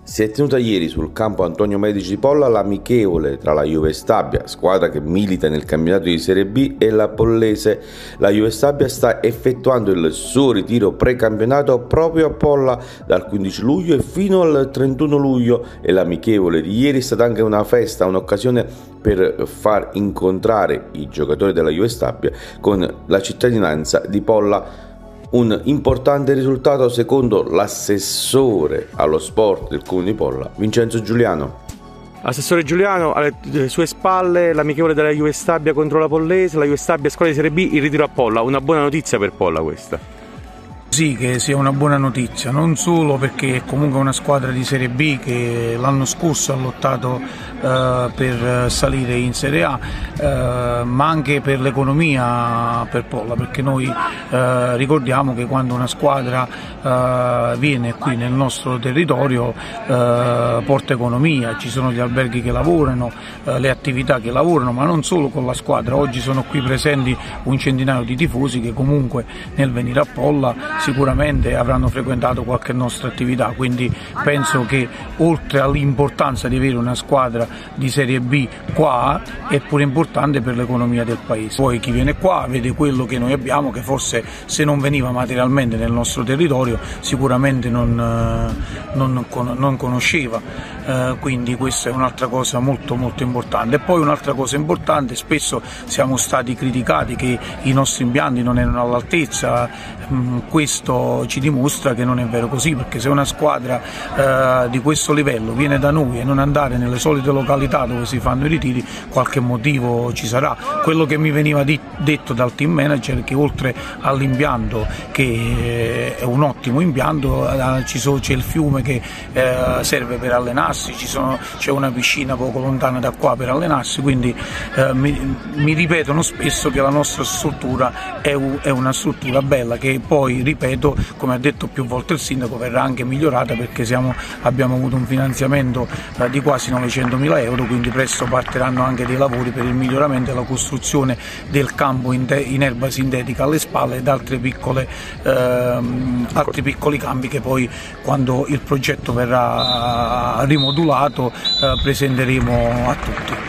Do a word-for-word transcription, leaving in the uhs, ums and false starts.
Si è tenuta ieri sul campo Antonio Medici di Polla l'amichevole tra la Juve Stabia, squadra che milita nel campionato di Serie B, e la Pollese. La Juve Stabia sta effettuando il suo ritiro precampionato proprio a Polla dal quindici luglio e fino al trentuno luglio, e l'amichevole di ieri è stata anche una festa, un'occasione per far incontrare i giocatori della Juve Stabia con la cittadinanza di Polla. Un importante risultato secondo l'assessore allo sport del comune di Polla, Vincenzo Giuliano. Assessore Giuliano, alle sue spalle l'amichevole della Juve Stabia contro la Pollese, la Juve Stabia squadra di Serie B, il ritiro a Polla. Una buona notizia per Polla questa. Sì, che sia una buona notizia, non solo perché è comunque una squadra di Serie B che l'anno scorso ha lottato eh, per salire in Serie A, eh, ma anche per l'economia per Polla, perché noi eh, ricordiamo che quando una squadra eh, viene qui nel nostro territorio eh, porta economia, ci sono gli alberghi che lavorano, eh, le attività che lavorano, ma non solo con la squadra. Oggi sono qui presenti un centinaio di tifosi che comunque nel venire a Polla sicuramente avranno frequentato qualche nostra attività, quindi penso che oltre all'importanza di avere una squadra di Serie B qua è pure importante per l'economia del paese. Poi chi viene qua vede quello che noi abbiamo, che forse se non veniva materialmente nel nostro territorio sicuramente non, non, non conosceva, eh, quindi questa è un'altra cosa molto molto importante. E poi un'altra cosa importante, spesso siamo stati criticati che i nostri impianti non erano all'altezza, mh, questo ci dimostra che non è vero così, perché se una squadra eh, di questo livello viene da noi e non andare nelle solite località dove si fanno i ritiri, qualche motivo ci sarà. Quello che mi veniva di, detto dal team manager è che oltre all'impianto, che è un ottimo impianto, eh, c'è il fiume che eh, serve per allenarsi, c'è una piscina poco lontana da qua per allenarsi, quindi eh, mi, mi ripetono spesso che la nostra struttura è, è una struttura bella, che poi, ripeto, come ha detto più volte il sindaco, verrà anche migliorata, perché siamo, abbiamo avuto un finanziamento eh, di quasi novecentomila euro, quindi presto partiranno anche dei lavori per il miglioramento e la costruzione del campo in, in erba sintetica alle spalle ed altre piccole, ehm, altri piccoli campi che poi, quando il progetto verrà rimodulato, eh, presenteremo a tutti.